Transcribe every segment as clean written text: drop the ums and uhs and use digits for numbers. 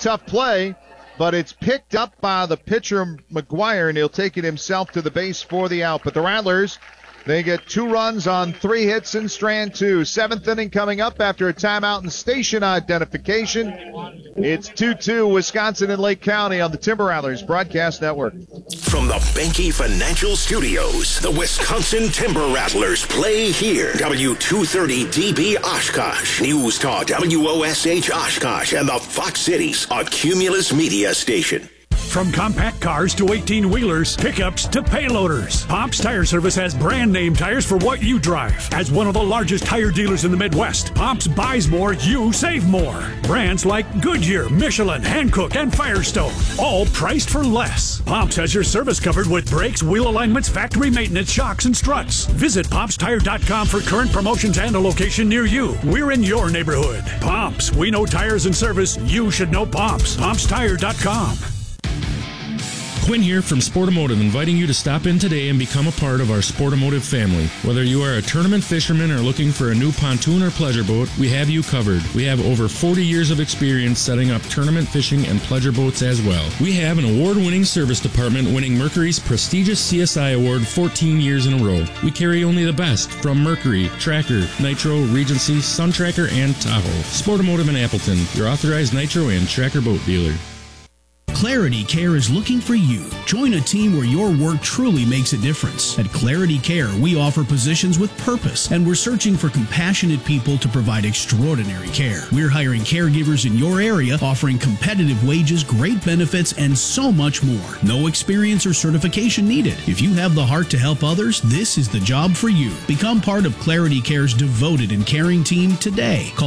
tough play, but it's picked up by the pitcher, McGuire, and he'll take it himself to the base for the out. But the Rattlers, they get 2 runs on 3 hits in strand 2. 7th inning coming up after a timeout and station identification. It's 2-2 Wisconsin and Lake County on the Timber Rattlers Broadcast Network. From the Benke Financial Studios, the Wisconsin Timber Rattlers play here. W230DB Oshkosh, News Talk WOSH Oshkosh, and the Fox Cities, a Cumulus Media station. From compact cars to 18-wheelers, pickups to payloaders, Pops Tire Service has brand name tires for what you drive. As one of the largest tire dealers in the Midwest, Pops buys more, you save more. Brands like Goodyear, Michelin, Hankook, and Firestone, all priced for less. Pops has your service covered with brakes, wheel alignments, factory maintenance, shocks, and struts. Visit PopsTire.com for current promotions and a location near you. We're in your neighborhood. Pops, we know tires and service. You should know Pops. PopsTire.com. Quinn here from Sportomotive, inviting you to stop in today and become a part of our Sportomotive family. Whether you are a tournament fisherman or looking for a new pontoon or pleasure boat, we have you covered. We have over 40 years of experience setting up tournament fishing and pleasure boats as well. We have an award-winning service department winning Mercury's prestigious CSI Award 14 years in a row. We carry only the best from Mercury, Tracker, Nitro, Regency, Sun Tracker, and Tahoe. Sportomotive in Appleton, your authorized Nitro and Tracker boat dealer. Clarity Care is looking for you. Join a team where your work truly makes a difference. At Clarity Care, we offer positions with purpose, and we're searching for compassionate people to provide extraordinary care. We're hiring caregivers in your area, offering competitive wages, great benefits, and so much more. No experience or certification needed. If you have the heart to help others, this is the job for you. Become part of Clarity Care's devoted and caring team today. Call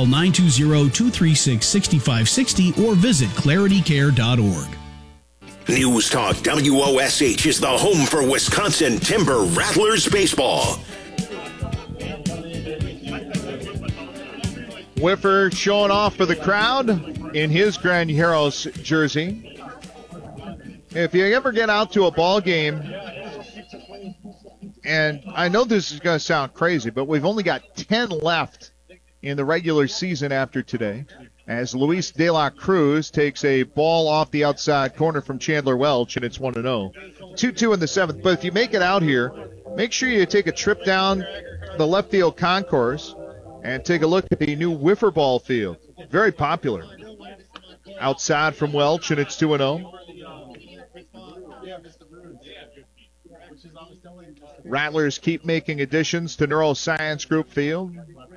920-236-6560 or visit claritycare.org. News Talk WOSH is the home for Wisconsin Timber Rattlers baseball. Whiffer showing off for the crowd in his Grand Heroes jersey. If you ever get out to a ball game, and I know this is going to sound crazy, but we've only got 10 left in the regular season after today, as Luis De La Cruz takes a ball off the outside corner from Chandler Welch, and it's 1-0. 2-2 in the 7th. But if you make it out here, make sure you take a trip down the left field concourse and take a look at the new wiffle ball field. Very popular. Outside from Welch, and it's 2-0. Rattlers keep making additions to Neuroscience Group Field,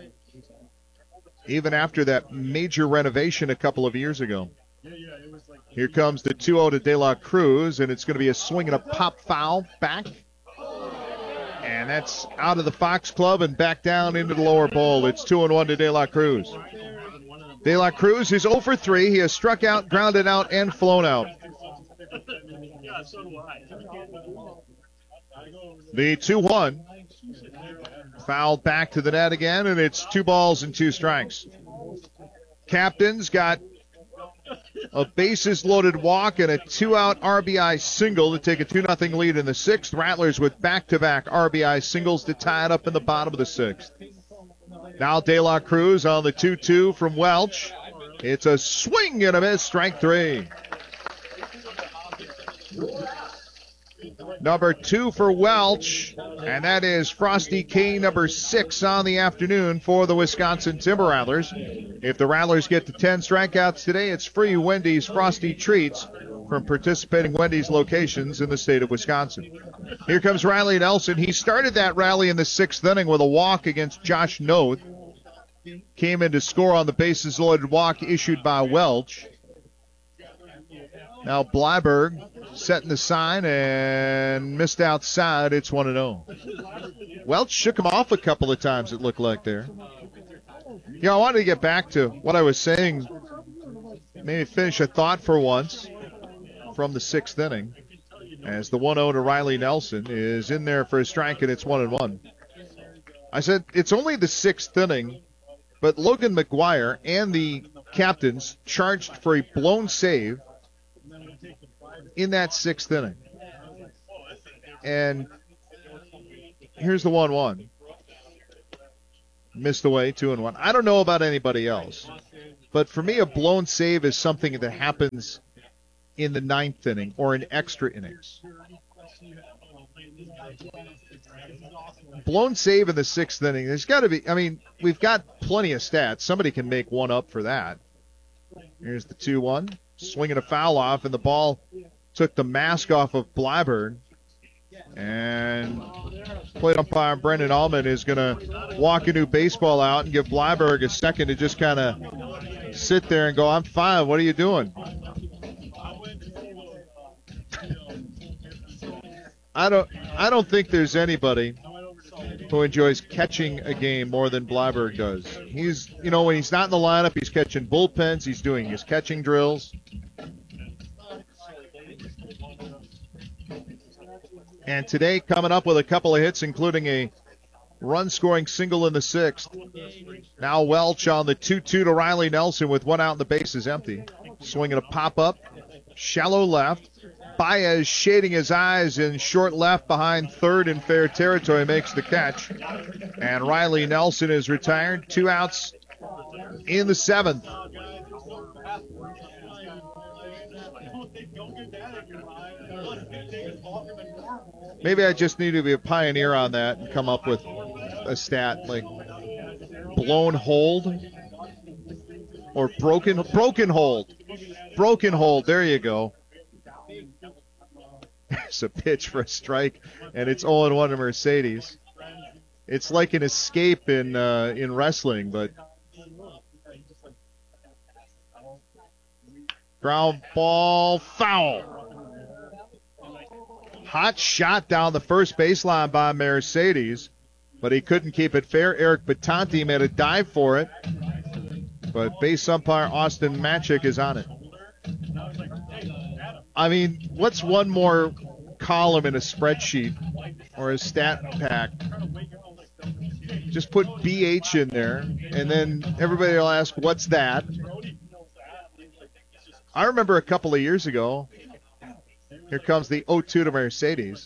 even after that major renovation a couple of years ago. Here comes the 2-0 to De La Cruz, and it's going to be a swing and a pop foul back. And that's out of the Fox Club and back down into the lower bowl. It's 2-1 to De La Cruz. De La Cruz is 0 for 3. He has struck out, grounded out, and flown out. The 2-1. Fouled back to the net again, and it's 2 balls and 2 strikes. Captain's got a bases-loaded walk and a 2-out RBI single to take a 2-0 lead in the 6th. Rattlers with back-to-back RBI singles to tie it up in the bottom of the 6th. Now De La Cruz on the 2-2 from Welch. It's a swing and a miss, strike 3. Number 2 for Welch, and that is Frosty K, number 6 on the afternoon for the Wisconsin Timber Rattlers. If the Rattlers get to 10 strikeouts today, it's free Wendy's Frosty Treats from participating Wendy's locations in the state of Wisconsin. Here comes Riley Nelson. He started that rally in the 6th inning with a walk against Josh Noth. Came in to score on the bases-loaded walk issued by Welch. Now Blyberg setting the sign and missed outside. It's 1-0. Welch shook him off a couple of times, it looked like there. I wanted to get back to what I was saying, maybe finish a thought for once from the 6th inning, as the 1-0 to Riley Nelson is in there for a strike, and it's 1-1. I said it's only the 6th inning, but Logan McGuire and the captains charged for a blown save in that 6th inning. And here's the 1-1. missed away, 2-1. I don't know about anybody else, but for me, a blown save is something that happens in the 9th inning or in extra innings. Blown save in the 6th inning, there's got to be, I mean, we've got plenty of stats. Somebody can make one up for that. Here's the 2-1. Swinging a foul off, and the ball took the mask off of Bleiberg. And plate umpire Brendan Allman is going to walk a new baseball out and give Bleiberg a second to just kind of sit there and go, I'm fine, what are you doing? I don't think there's anybody who enjoys catching a game more than Bleiberg does. He's, when he's not in the lineup, he's catching bullpens, he's doing his catching drills. And today, coming up with a couple of hits, including a run-scoring single in the 6th. Now Welch on the 2-2 to Riley Nelson with one out and the base is empty. Swinging a pop-up, shallow left. Baez shading his eyes in short left behind third in fair territory, makes the catch. And Riley Nelson is retired. 2 outs in the 7th. Maybe I just need to be a pioneer on that and come up with a stat like blown hold or broken hold. Broken hold. There you go. It's a pitch for a strike, and it's 0-1 to Mercedes. It's like an escape in wrestling, but ground ball foul. Hot shot down the first baseline by Mercedes, but he couldn't keep it fair. Eric Batanti made a dive for it, but base umpire Austin Matchik is on it. I mean, what's one more column in a spreadsheet or a stat pack? Just put BH in there, and then everybody will ask, what's that? I remember a couple of years ago, here comes the 0-2 to Mercedes.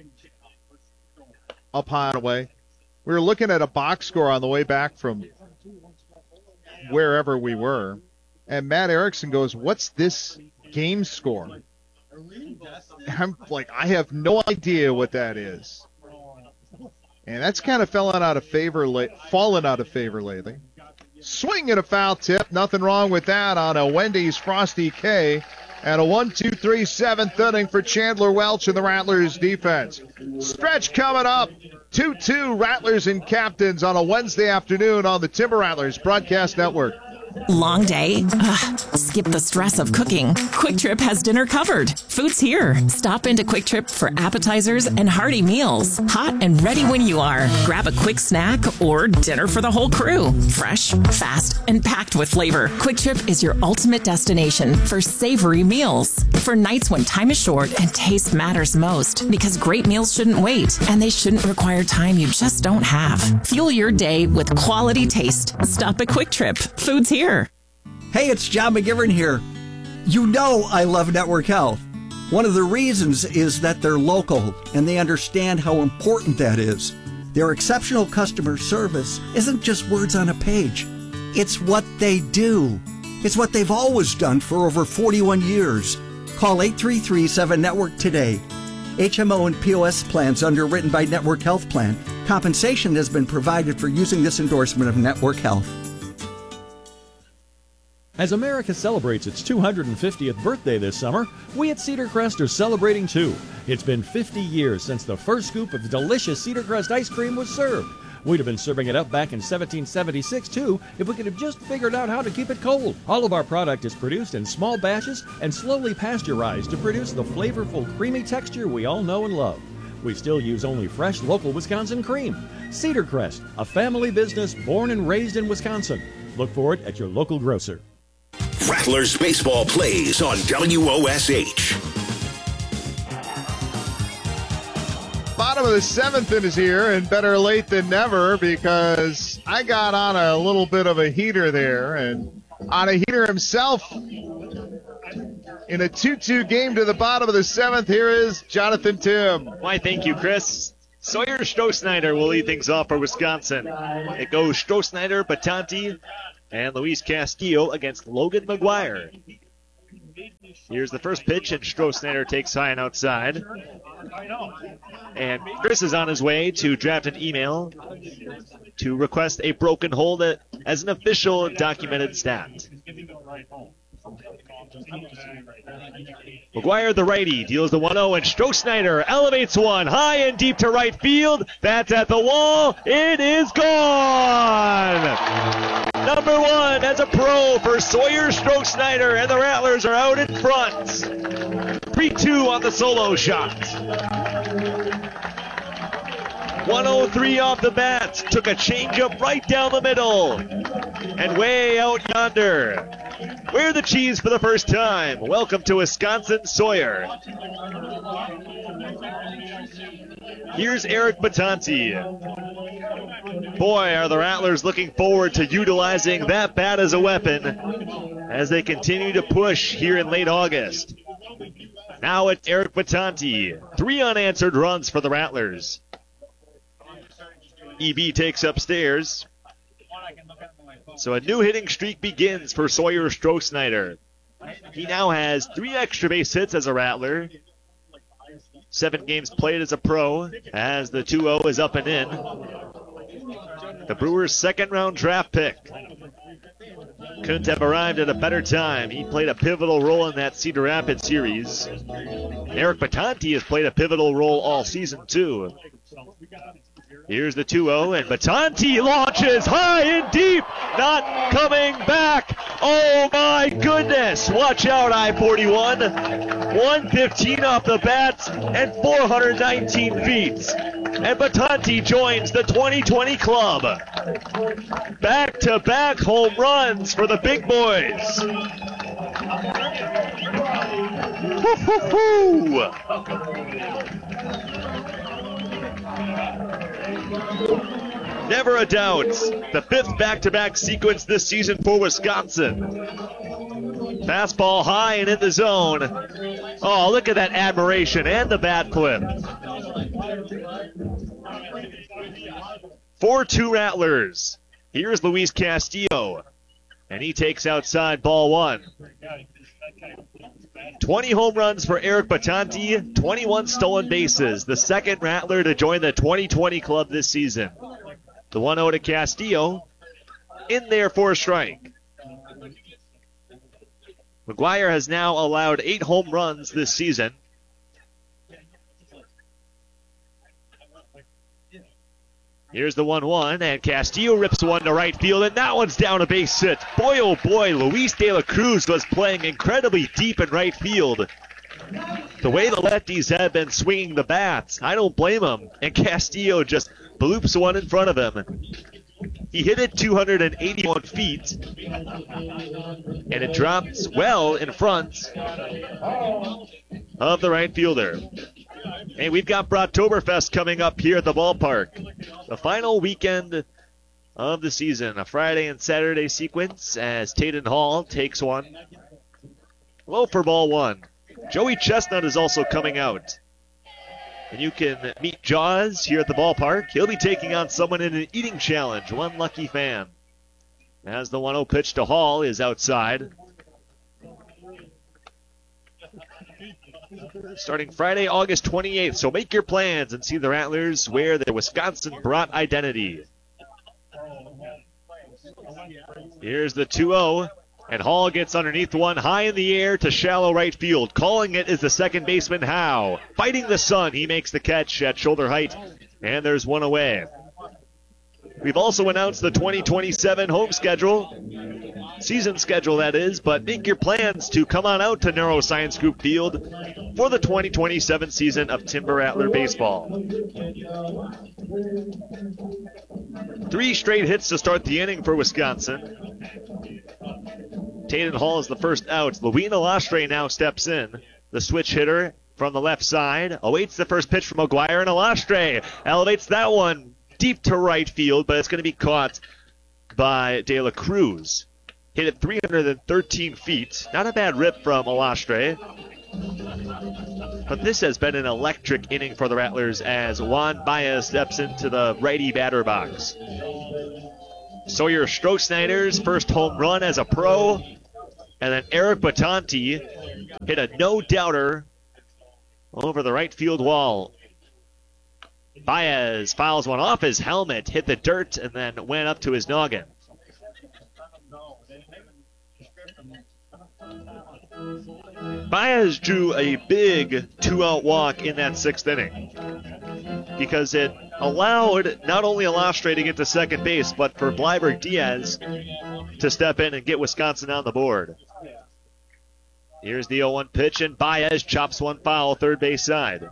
Up high and away. We were looking at a box score on the way back from wherever we were, and Matt Erickson goes, what's this game score? I'm like, I have no idea what that is. And that's kind of fallen out of favor lately. Swing and a foul tip. Nothing wrong with that on a Wendy's Frosty K. And a 1-2-3 7th inning for Chandler Welch and the Rattlers defense. Stretch coming up. 2-2 Rattlers and Captains on a Wednesday afternoon on the Timber Rattlers Broadcast Network. Long day? Ugh, skip the stress of cooking. Quick Trip has dinner covered. Food's here. Stop into Quick Trip for appetizers and hearty meals. Hot and ready when you are. Grab a quick snack or dinner for the whole crew. Fresh, fast, and packed with flavor. Quick Trip is your ultimate destination for savory meals. For nights when time is short and taste matters most. Because great meals shouldn't wait, and they shouldn't require time you just don't have. Fuel your day with quality taste. Stop at Quick Trip. Food's here. Hey, it's John McGivern here. You know I love Network Health. One of the reasons is that they're local and they understand how important that is. Their exceptional customer service isn't just words on a page. It's what they do. It's what they've always done for over 41 years. Call 833-7-NETWORK today. HMO and POS plans underwritten by Network Health Plan. Compensation has been provided for using this endorsement of Network Health. As America celebrates its 250th birthday this summer, we at Cedar Crest are celebrating too. It's been 50 years since the first scoop of delicious Cedar Crest ice cream was served. We'd have been serving it up back in 1776 too if we could have just figured out how to keep it cold. All of our product is produced in small batches and slowly pasteurized to produce the flavorful, creamy texture we all know and love. We still use only fresh, local Wisconsin cream. Cedar Crest, a family business born and raised in Wisconsin. Look for it at your local grocer. Rattlers baseball plays on WOSH. Bottom of the 7th is here, and better late than never because I got on a little bit of a heater there, and on a heater himself in a 2-2 game to the bottom of the 7th, here is Jonathan Tim. Why, thank you, Chris. Sawyer Stroh-Snyder will lead things off for Wisconsin. It goes Stroh-Snyder, Batanti, and Luis Castillo against Logan McGuire. Here's the first pitch, and Stroh-Snyder takes high and outside. And Chris is on his way to draft an email to request a broken hold as an official documented stat. McGuire, the righty, deals the 1-0, and Stroh-Snyder elevates one high and deep to right field. That's at the wall. It is gone. Number one as a pro for Sawyer Stroh-Snyder, and the Rattlers are out in front. 3-2 on the solo shot. 103 off the bat. Took a changeup right down the middle. And way out yonder. We're the cheese for the first time. Welcome to Wisconsin, Sawyer. Here's Eric Batanti. Boy, are the Rattlers looking forward to utilizing that bat as a weapon as they continue to push here in late August. Now it's Eric Batanti. 3 unanswered runs for the Rattlers. EB takes upstairs. So a new hitting streak begins for Sawyer Stroh-Snyder. He now has 3 extra base hits as a Rattler. 7 games played as a pro, as the 2-0 is up and in. The Brewers' second-round draft pick. Couldn't have arrived at a better time. He played a pivotal role in that Cedar Rapids series. Eric Batanti has played a pivotal role all season, too. Here's the 2-0, and Batanti launches high and deep, not coming back. Oh, my goodness. Watch out, I-41. 115 off the bat and 419 feet. And Batanti joins the 2020 club. Back-to-back home runs for the big boys. Woo-hoo-hoo! Never a doubt. The 5th back-to-back sequence this season for Wisconsin. Fastball high and in the zone. Oh, look at that admiration and the bat flip. 4-2 Rattlers. Here's Luis Castillo. And he takes outside ball 1. 20 home runs for Eric Batanti, 21 stolen bases. The second Rattler to join the 2020 club this season. The 1-0 to Castillo. In there for a strike. McGuire has now allowed 8 home runs this season. Here's the 1-1, and Castillo rips one to right field, and that one's down a base hit. Boy, oh boy, Luis De La Cruz was playing incredibly deep in right field. The way the lefties have been swinging the bats, I don't blame him. And Castillo just bloops one in front of him. He hit it 281 feet, and it drops well in front of the right fielder. Hey, we've got Brattoberfest coming up here at the ballpark. The final weekend of the season, a Friday and Saturday sequence as Taden Hall takes one. Low for ball 1. Joey Chestnut is also coming out. And you can meet Jaws here at the ballpark. He'll be taking on someone in an eating challenge, one lucky fan. As the 1-0 pitch to Hall is outside. Starting Friday, August 28th. So make your plans and see the Rattlers wear their Wisconsin Brat identity. Here's the 2-0. And Hall gets underneath one high in the air to shallow right field. Calling it is the second baseman, Howe. Fighting the sun, he makes the catch at shoulder height. And there's one away. We've also announced the 2027 home schedule. Season schedule, that is. But make your plans to come on out to Neuroscience Group Field for the 2027 season of Timber Rattler baseball. 3 straight hits to start the inning for Wisconsin. Taden Hall is the first out. Lewin Alastre now steps in. The switch hitter from the left side awaits the first pitch from McGuire, and Alastre elevates that one deep to right field, but it's going to be caught by De La Cruz. Hit it 313 feet. Not a bad rip from Alastre. But this has been an electric inning for the Rattlers as Juan Baez steps into the righty batter box. Sawyer Strohsnyder's first home run as a pro, and then Eric Batanti hit a no-doubter over the right field wall. Baez fouls one off his helmet, hit the dirt, and then went up to his noggin. Baez drew a big 2-out walk in that 6th inning because it allowed not only Alastre to get to second base, but for Bleiberg Diaz to step in and get Wisconsin on the board. Here's the 0-1 pitch, and Baez chops one foul third base side.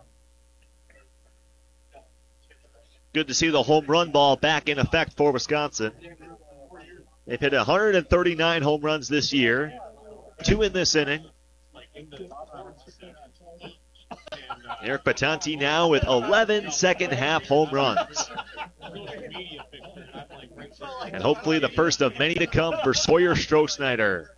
Good to see the home run ball back in effect for Wisconsin. They've hit 139 home runs this year, 2 in this inning. Eric Batanti now with 11 second-half home runs. And hopefully the first of many to come for Sawyer Strohsnyder.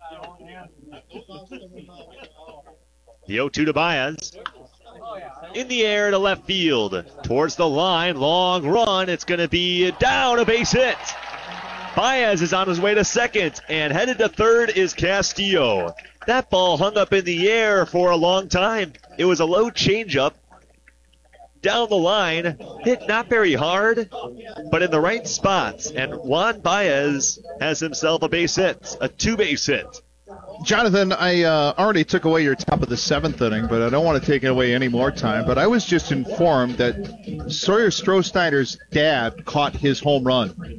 The 0-2 to Baez. In the air to left field. Towards the line. Long run. It's going to be down, a base hit. Baez is on his way to second. And headed to third is Castillo. That ball hung up in the air for a long time. It was a low changeup. Down the line. Hit not very hard, but in the right spots. And Juan Baez has himself a base hit. A 2-base hit. Jonathan, I already took away your top of the 7th inning, but I don't want to take away any more time. But I was just informed that Sawyer Strohsnyder's dad caught his home run.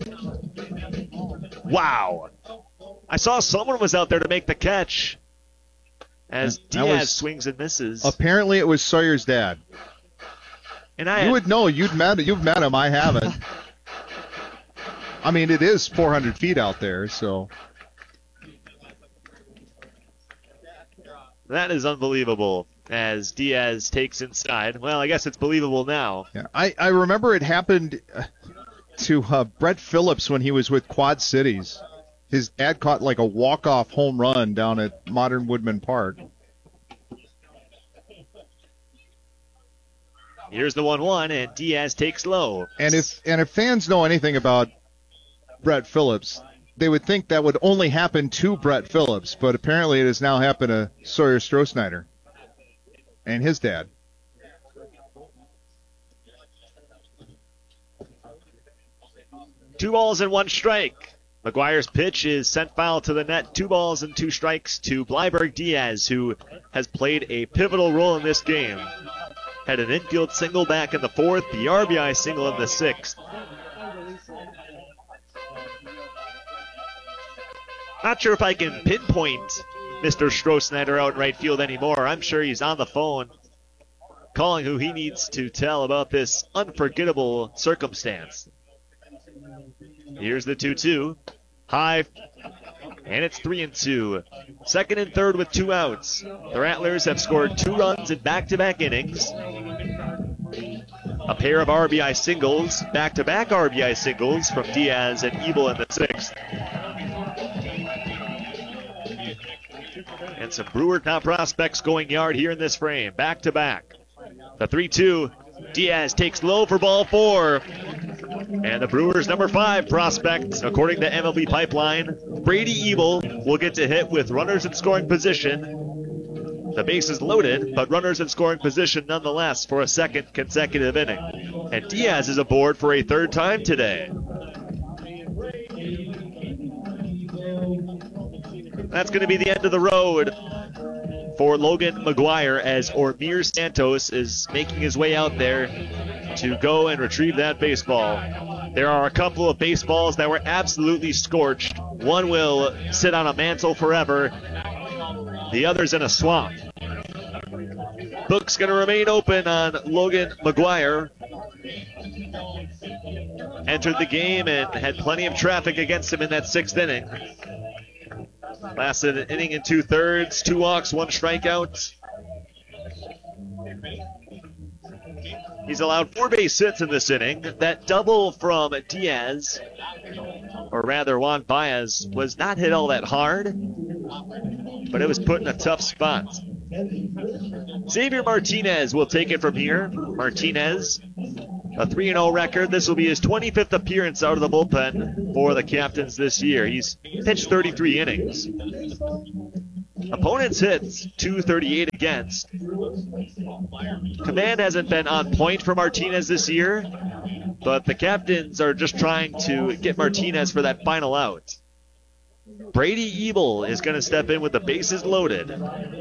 Wow. I saw someone was out there to make the catch as Diaz swings and misses. Apparently it was Sawyer's dad. And you would know. You've met him. I haven't. I mean, it is 400 feet out there, so... That is unbelievable as Diaz takes inside. Well, I guess it's believable now. Yeah, I remember it happened to Brett Phillips when he was with Quad Cities. His dad caught like a walk-off home run down at Modern Woodman Park. Here's the 1-1, and Diaz takes low. And if fans know anything about Brett Phillips, they would think that would only happen to Brett Phillips, but apparently it has now happened to Sawyer Strohsnyder and his dad. Two balls and one strike. McGuire's pitch is sent foul to the net. 2 balls and 2 strikes to Bleiberg Diaz, who has played a pivotal role in this game. Had an infield single back in the 4th, the RBI single in the 6th. Not sure if I can pinpoint Mr. Strohsnyder out in right field anymore. I'm sure he's on the phone calling who he needs to tell about this unforgettable circumstance. Here's the 2-2. High, and it's 3-2. Second and third with 2 outs. The Rattlers have scored 2 runs in back-to-back innings. A pair of RBI singles, back-to-back RBI singles from Diaz and Ebel in the 6th. And some Brewer top prospects going yard here in this frame. Back to back. The 3-2. Diaz takes low for ball 4. And the Brewers' number 5 prospect, according to MLB Pipeline, Brady Ebel, will get to hit with runners in scoring position. The base is loaded, but runners in scoring position nonetheless for a second consecutive inning. And Diaz is aboard for a 3rd time today. That's going to be the end of the road for Logan McGuire as Ormir Santos is making his way out there to go and retrieve that baseball. There are a couple of baseballs that were absolutely scorched. One will sit on a mantle forever. The other's in a swamp. Book's going to remain open on Logan McGuire. Entered the game and had plenty of traffic against him in that 6th inning. Lasted an inning and 2/3, 2 walks, 1 strikeout. He's allowed 4 base hits in this inning. That double from Diaz, or rather Juan Baez, was not hit all that hard, but it was put in a tough spot. Xavier Martinez will take it from here. Martinez, a 3-0 record. This will be his 25th appearance out of the bullpen for the Captains this year. He's pitched 33 innings. Opponents hits 238 against. Command hasn't been on point for Martinez this year, but the Captains are just trying to get Martinez for that final out. Brady Ebel is going to step in with the bases loaded.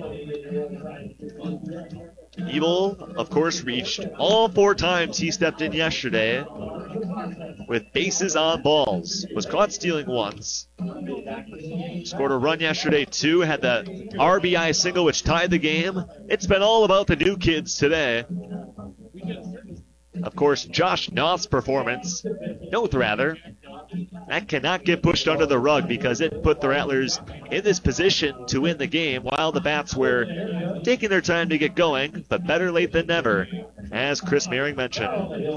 Ebel, of course, reached all 4 times he stepped in yesterday with bases on balls. Was caught stealing once. Scored a run yesterday, too. Had the RBI single, which tied the game. It's been all about the new kids today. Of course, Josh Noth's performance, that cannot get pushed under the rug because it put the Rattlers in this position to win the game while the Bats were taking their time to get going, but better late than never, as Chris Mehring mentioned.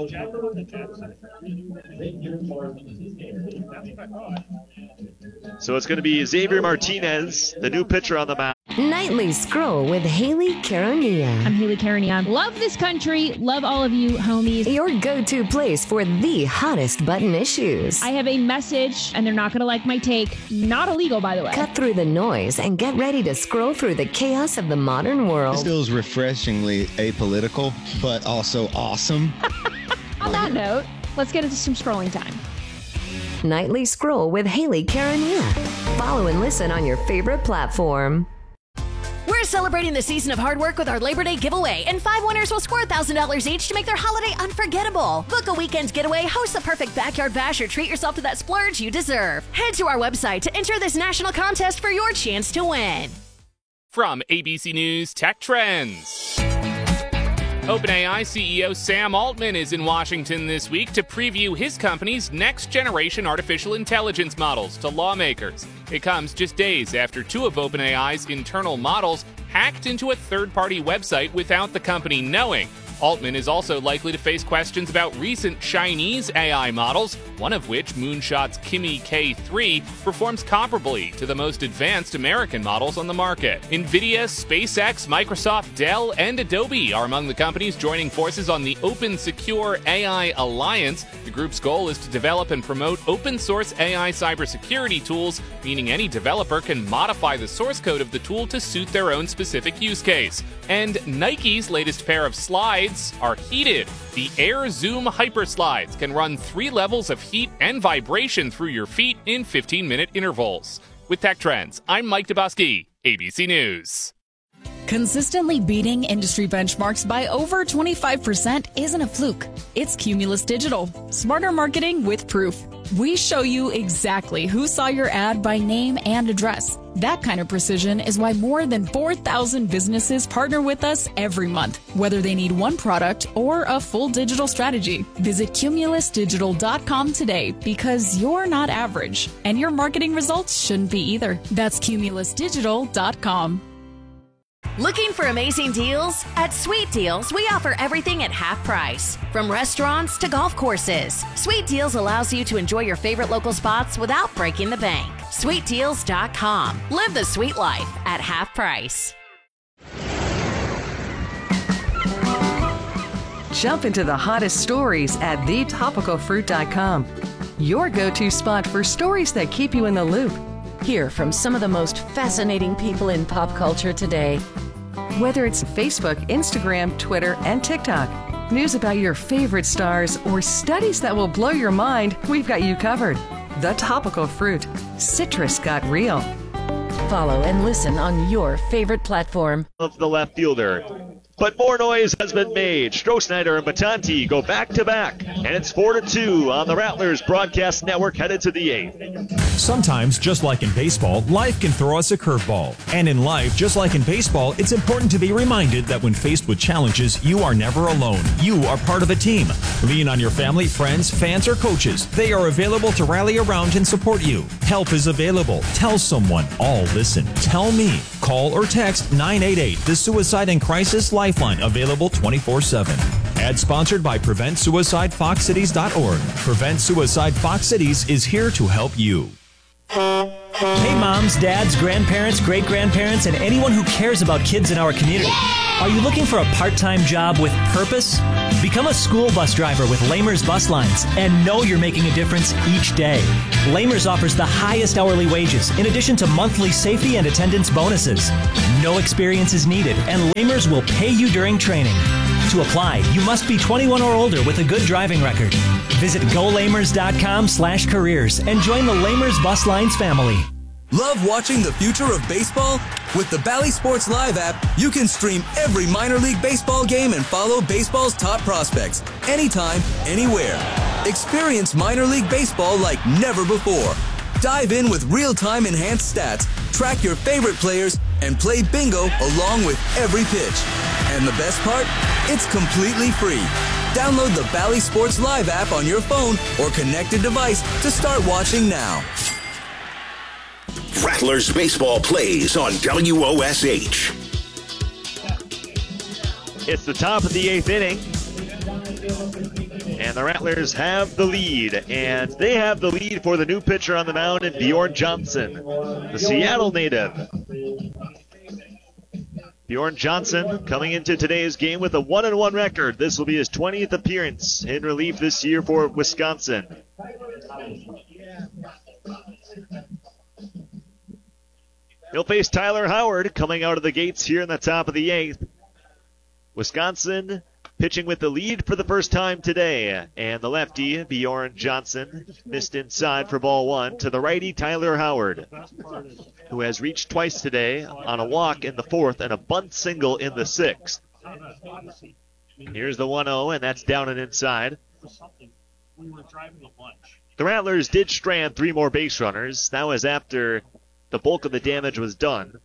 So it's going to be Xavier Martinez, the new pitcher on the mound. Nightly Scroll with Haley Carania. I'm Haley Carania. Love this country. Love all of you, homies. Your go-to place for the hottest button issues. I have a message, and they're not going to like my take. Not illegal, by the way. Cut through the noise and get ready to scroll through the chaos of the modern world. This feels refreshingly apolitical, but also awesome. On that note, let's get into some scrolling time. Nightly Scroll with Haley Carania. Follow and listen on your favorite platform. We're celebrating the season of hard work with our Labor Day giveaway, and 5 winners will score $1,000 each to make their holiday unforgettable. Book a weekend getaway, host the perfect backyard bash, or treat yourself to that splurge you deserve. Head to our website to enter this national contest for your chance to win. From ABC News Tech Trends. OpenAI CEO Sam Altman is in Washington this week to preview his company's next-generation artificial intelligence models to lawmakers. It comes just days after 2 of OpenAI's internal models hacked into a third-party website without the company knowing. Altman is also likely to face questions about recent Chinese AI models, one of which, Moonshot's Kimi K3, performs comparably to the most advanced American models on the market. NVIDIA, SpaceX, Microsoft, Dell, and Adobe are among the companies joining forces on the Open Secure AI Alliance. The group's goal is to develop and promote open-source AI cybersecurity tools, meaning any developer can modify the source code of the tool to suit their own specific use case. And Nike's latest pair of slides are heated. The Air Zoom Hyper Slides can run 3 levels of heat and vibration through your feet in 15-minute intervals. With Tech Trends, I'm Mike Dubosky, ABC News. Consistently beating industry benchmarks by over 25% isn't a fluke. It's Cumulus Digital. Smarter marketing with proof. We show you exactly who saw your ad by name and address. That kind of precision is why more than 4,000 businesses partner with us every month, whether they need one product or a full digital strategy. Visit cumulusdigital.com today because you're not average, and your marketing results shouldn't be either. That's cumulusdigital.com. Looking for amazing deals? At Sweet Deals, we offer everything at half price. From restaurants to golf courses, Sweet Deals allows you to enjoy your favorite local spots without breaking the bank. SweetDeals.com. Live the sweet life at half price. Jump into the hottest stories at thetopicalfruit.com. Your go-to spot for stories that keep you in the loop. Hear from some of the most fascinating people in pop culture today. Whether it's Facebook, Instagram, Twitter, and TikTok, news about your favorite stars, or studies that will blow your mind, we've got you covered. The Topical Fruit. Citrus got real. Follow and listen on your favorite platform. Of the left fielder. But more noise has been made. Strohsnyder and Batanti go back-to-back, and it's 4-2 on the Rattlers Broadcast Network headed to the 8th. Sometimes, just like in baseball, life can throw us a curveball. And in life, just like in baseball, it's important to be reminded that when faced with challenges, you are never alone. You are part of a team. Lean on your family, friends, fans, or coaches. They are available to rally around and support you. Help is available. Tell someone. All listen. Tell me. Call or text 988, the Suicide and Crisis Lifeline, available 24/7. Ad sponsored by PreventSuicideFoxCities.org. Prevent Suicide Fox Cities is here to help you. Hey moms, dads, grandparents, great-grandparents, and anyone who cares about kids in our community. Are you looking for a part-time job with purpose? Become a school bus driver with Lamers Bus Lines and know you're making a difference each day. Lamers offers the highest hourly wages in addition to monthly safety and attendance bonuses. No experience is needed, and Lamers will pay you during training. To apply, you must be 21 or older with a good driving record. Visit golamers.com/careers and join the Lamers Bus Lines family. Love watching the future of baseball? With the Bally Sports Live app, you can stream every minor league baseball game and follow baseball's top prospects anytime, anywhere. Experience minor league baseball like never before. Dive in with real-time enhanced stats, track your favorite players, and play bingo along with every pitch. And the best part? It's completely free. Download the Bally Sports Live app on your phone or connected device to start watching now. Rattlers baseball plays on WOSH. It's the top of the 8th inning. And the Rattlers have the lead. And they have the lead for the new pitcher on the mound in Bjorn Johnson, the Seattle native. Bjorn Johnson coming into today's game with a 1-1 record. This will be his 20th appearance in relief this year for Wisconsin. He'll face Tyler Howard coming out of the gates here in the top of the 8th. Wisconsin pitching with the lead for the first time today. And the lefty, Bjorn Johnson, missed inside for ball 1 to the righty, Tyler Howard, who has reached twice today on a walk in the 4th and a bunt single in the 6th. Here's the 1-0, and that's down and inside. The Rattlers did strand 3 more base runners. That was after the bulk of the damage was done.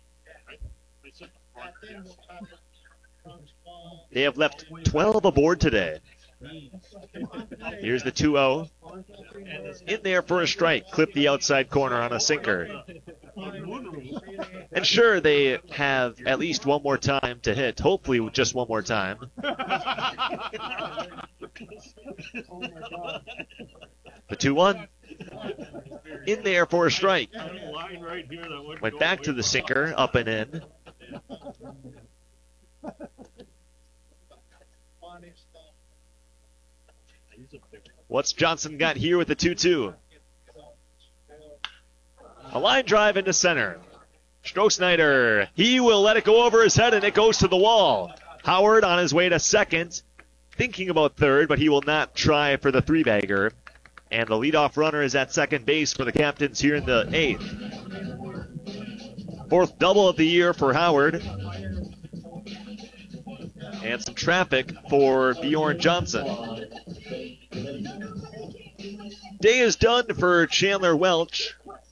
They have left 12 aboard today. Here's the 2-0. In there for a strike. Clip the outside corner on a sinker. And sure, they have at least one more time to hit. Hopefully just one more time. The 2-1. In there for a strike. Went back to the sinker, up and in. What's Johnson got here with the 2-2? A line drive into center. Strohsnyder, he will let it go over his head, and it goes to the wall. Howard on his way to second, thinking about third, but he will not try for the 3-bagger. And the leadoff runner is at second base for the Captains here in the 8th. 4th double of the year for Howard. And some traffic for Bjorn Johnson. Day is done for Chandler Welch.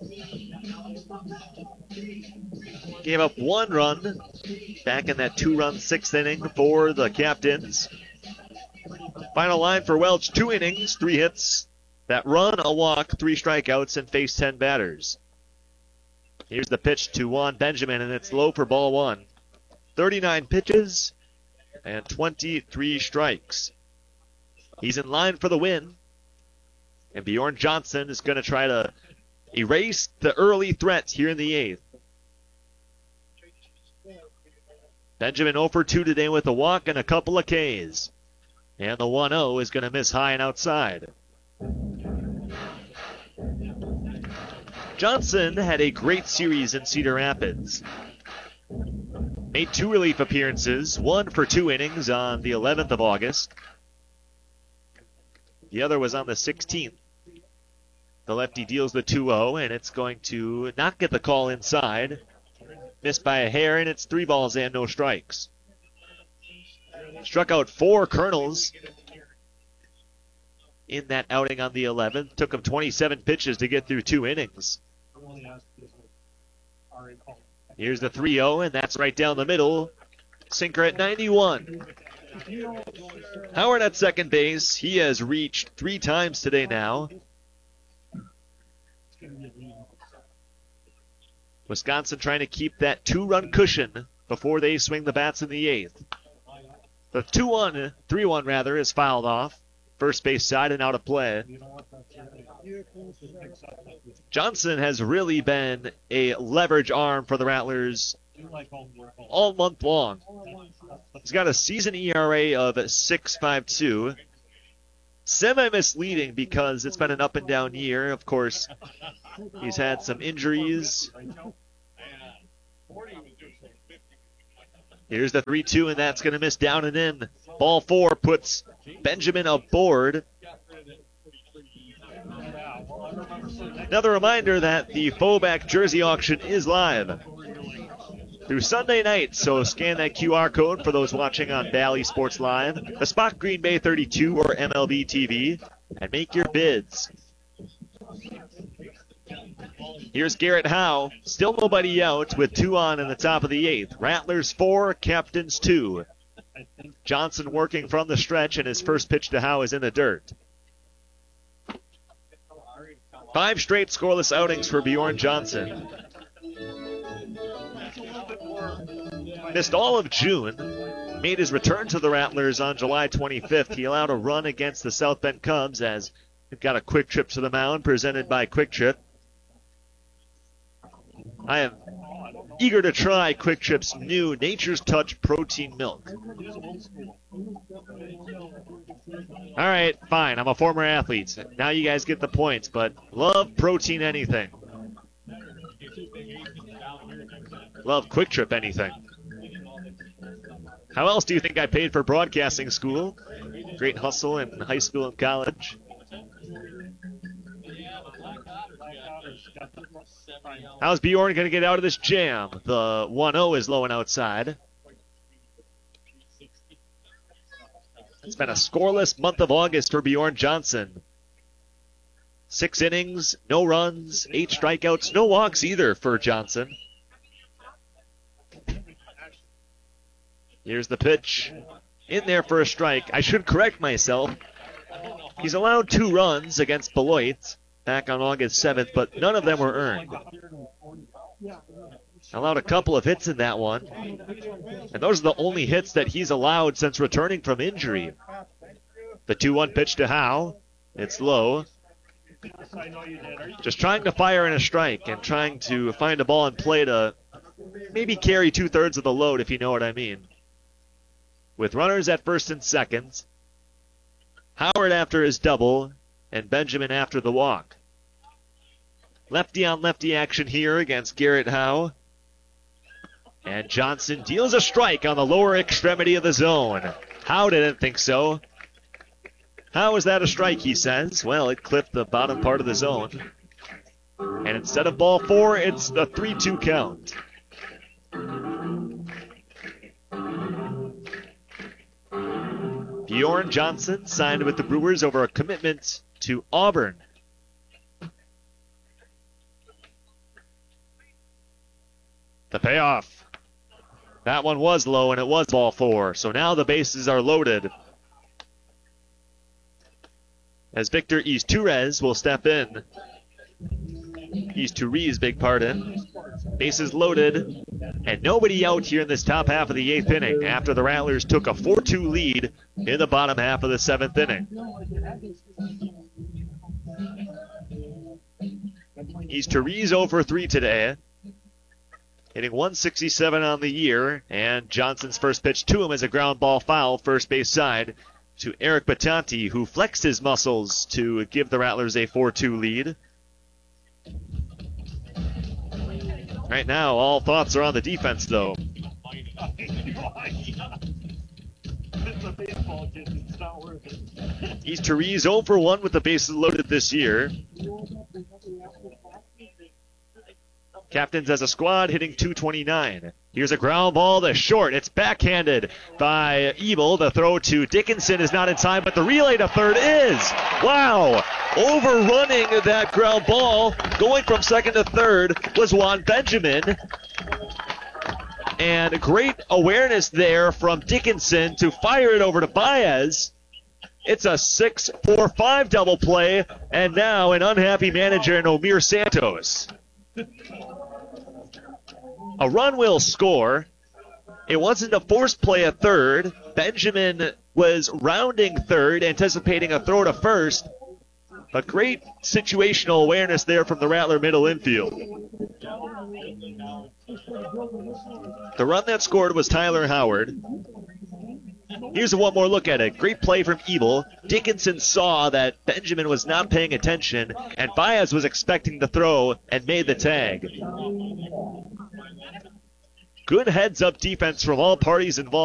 Gave up 1 run back in that 2-run 6th inning for the Captains. Final line for Welch, 2 innings, 3 hits. That run, a walk, 3 strikeouts, and faced 10 batters. Here's the pitch to Juan Benjamin, and it's low for ball 1. 39 pitches and 23 strikes. He's in line for the win. And Bjorn Johnson is going to try to erase the early threat here in the 8th. Benjamin 0 for 2 today with a walk and a couple of Ks. And the 1-0 is going to miss high and outside. Johnson had a great series in Cedar Rapids. Made 2 relief appearances, 1 for 2 innings on the 11th of August. The other was on the 16th. The lefty deals the 2-0, and it's going to not get the call inside. Missed by a hair, and it's 3 balls and no strikes. Struck out 4 Colonels in that outing on the 11th. Took him 27 pitches to get through 2 innings. Here's the 3-0, and that's right down the middle. Sinker at 91. Howard at second base. He has reached 3 times today now. Wisconsin trying to keep that 2-run cushion before they swing the bats in the 8th. The 3-1 rather, is fouled off. First base side and out of play. Johnson has really been a leverage arm for the Rattlers all month long. He's got a season ERA of 6.52. Semi-misleading because it's been an up and down year. Of course, he's had some injuries. Here's the 3-2, and that's going to miss down and in. Ball 4 puts Benjamin aboard. Another reminder that the Fauxback jersey auction is live through Sunday night, so scan that QR code for those watching on Bally Sports Live, the Spot Green Bay 32 or MLB TV, and make your bids. Here's Garrett Howe, still nobody out with 2 on in the top of the 8th. Rattlers 4, Captains 2. Johnson working from the stretch, and his first pitch to Howe is in the dirt. 5 straight scoreless outings for Bjorn Johnson. Missed all of June. Made his return to the Rattlers on July 25th. He allowed a run against the South Bend Cubs as they've got a quick trip to the mound presented by Quick Trip. I am eager to try Quick Trip's new Nature's Touch protein milk. All right, fine. I'm a former athlete. Now you guys get the points, but love protein anything. Love Quick Trip anything. How else do you think I paid for broadcasting school? Great hustle in high school and college. How's Bjorn going to get out of this jam? The 1-0 is low and outside. It's been a scoreless month of August for Bjorn Johnson. 6 innings, no runs, 8 strikeouts, no walks either for Johnson. Here's the pitch. In there for a strike. I should correct myself. He's allowed 2 runs against Beloit back on August 7th, but none of them were earned. Allowed a couple of hits in that one. And those are the only hits that he's allowed since returning from injury. The 2-1 pitch to Howe. It's low. Just trying to fire in a strike and trying to find a ball in play to maybe carry 2/3 of the load, if you know what I mean. With runners at first and second, Howard after his double, and Benjamin after the walk. Lefty on lefty action here against Garrett Howe. And Johnson deals a strike on the lower extremity of the zone. Howe didn't think so. How is that a strike, he says? Well, it clipped the bottom part of the zone. And instead of ball 4, it's the 3-2 count. Bjorn Johnson signed with the Brewers over a commitment to Auburn. The payoff. That one was low, and it was ball 4. So now the bases are loaded. As Victor Izturis will step in. Izturis, big pardon. Bases loaded, and nobody out here in this top half of the 8th inning after the Rattlers took a 4-2 lead in the bottom half of the 7th inning. Izturis 0 for 3 today, hitting 167 on the year, and Johnson's first pitch to him is a ground ball foul first base side to Eric Batanti, who flexed his muscles to give the Rattlers a 4-2 lead. Right now, all thoughts are on the defense, though. Izturis 0 for 1 with the bases loaded this year. Captains as a squad hitting .229. Here's a ground ball to short. It's backhanded by Ebel. The throw to Dickinson is not in time, but the relay to third is. Wow! Overrunning that ground ball, going from second to third, was Juan Benjamin. And great awareness there from Dickinson to fire it over to Baez. It's a 6-4-5 double play, and now an unhappy manager in Omir Santos. A run will score. It wasn't a forced play at third. Benjamin was rounding third, anticipating a throw to first, A great situational awareness there from the Rattler middle infield. The run that scored was Tyler Howard. Here's one more look at it. Great play from Evil. Dickinson saw that Benjamin was not paying attention, and Baez was expecting the throw and made the tag. Good heads-up defense from all parties involved.